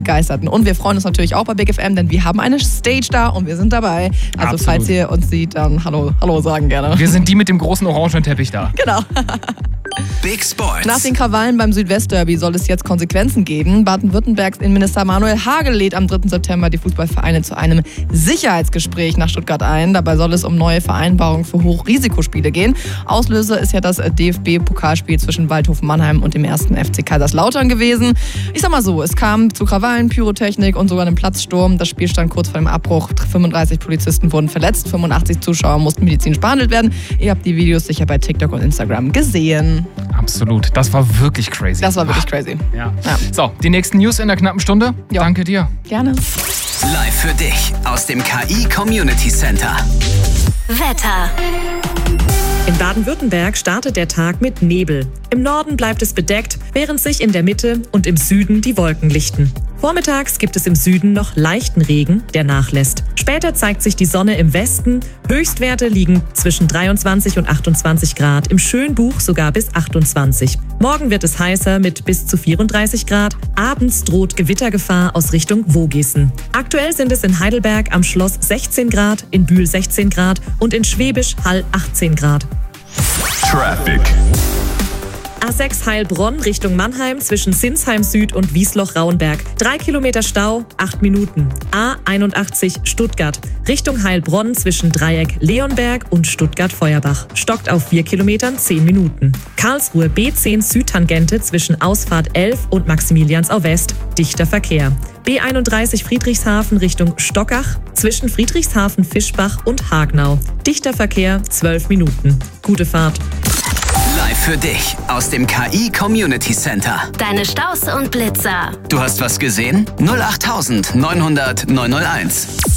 Begeisterten. Und wir freuen uns natürlich auch bei Big FM, denn wir haben eine Stage da und wir sind dabei. Also Absolut. Falls ihr uns seht, dann hallo sagen gerne. Wir sind die mit dem großen orangenen Teppich da. Genau. Big Sports. Nach den Krawallen beim Südwestderby soll es jetzt Konsequenzen geben. Baden-Württembergs Innenminister Manuel Hagel lädt am 3. September die Fußballvereine zu einem Sicherheitsgespräch nach Stuttgart ein. Dabei soll es um neue Vereinbarungen für Hochrisikospiele gehen. Auslöser ist ja das DFB-Pokalspiel zwischen Waldhof Mannheim und dem 1. FC Kaiserslautern gewesen. Ich sag mal so, es kam zu Krawallen, Pyrotechnik und sogar einem Platzsturm. Das Spiel stand kurz vor dem Abbruch. 35 Polizisten wurden verletzt, 85 Zuschauer mussten medizinisch behandelt werden. Ihr habt die Videos sicher bei TikTok und Instagram gesehen. Absolut. Das war wirklich crazy. Das war wirklich crazy. Ja. So, die nächsten News in der knappen Stunde. Ja. Danke dir. Gerne. Live für dich aus dem KI Community Center. Wetter. In Baden-Württemberg startet der Tag mit Nebel. Im Norden bleibt es bedeckt, während sich in der Mitte und im Süden die Wolken lichten. Vormittags gibt es im Süden noch leichten Regen, der nachlässt. Später zeigt sich die Sonne im Westen. Höchstwerte liegen zwischen 23 und 28 Grad, im Schönbuch sogar bis 28. Morgen wird es heißer mit bis zu 34 Grad. Abends droht Gewittergefahr aus Richtung Vogesen. Aktuell sind es in Heidelberg am Schloss 16 Grad, in Bühl 16 Grad und in Schwäbisch Hall 18 Grad. Traffic. A6 Heilbronn Richtung Mannheim zwischen Sinsheim Süd und Wiesloch-Rauenberg. 3 Kilometer Stau, 8 Minuten. A81 Stuttgart Richtung Heilbronn zwischen Dreieck Leonberg und Stuttgart-Feuerbach. Stockt auf 4 Kilometern, 10 Minuten. Karlsruhe B10 Südtangente zwischen Ausfahrt 11 und Maximiliansau West. Dichter Verkehr. B31 Friedrichshafen Richtung Stockach zwischen Friedrichshafen, Fischbach und Hagnau. Dichter Verkehr, 12 Minuten. Gute Fahrt. Live für dich aus dem KI Community Center. Deine Staus und Blitzer. Du hast was gesehen? 08900 901.